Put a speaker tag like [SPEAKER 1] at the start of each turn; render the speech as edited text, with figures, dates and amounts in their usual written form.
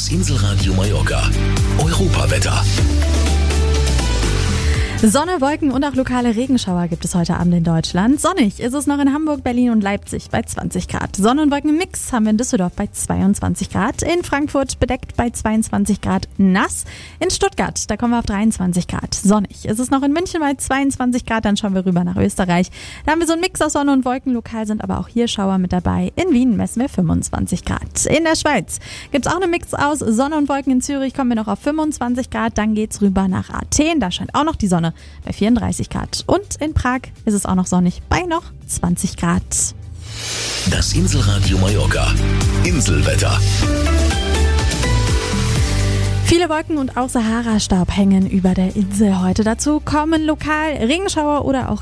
[SPEAKER 1] Das Inselradio Mallorca. Europawetter.
[SPEAKER 2] Sonne, Wolken und auch lokale Regenschauer gibt es heute Abend in Deutschland. Sonnig ist es noch in Hamburg, Berlin und Leipzig bei 20 Grad. Sonne- und Wolkenmix haben wir in Düsseldorf bei 22 Grad. In Frankfurt bedeckt bei 22 Grad, nass. In Stuttgart, da kommen wir auf 23 Grad. Sonnig ist es noch in München bei 22 Grad. Dann schauen wir rüber nach Österreich. Da haben wir so einen Mix aus Sonne und Wolken. Lokal sind aber auch hier Schauer mit dabei. In Wien messen wir 25 Grad. In der Schweiz gibt es auch einen Mix aus Sonne und Wolken. In Zürich kommen wir noch auf 25 Grad. Dann geht's rüber nach Athen. Da scheint auch noch die Sonne bei 34 Grad. Und in Prag ist es auch noch sonnig bei noch 20 Grad.
[SPEAKER 1] Das Inselradio Mallorca. Inselwetter.
[SPEAKER 2] Viele Wolken und auch Sahara-Staub hängen über der Insel heute. Dazu kommen lokal Regenschauer oder auch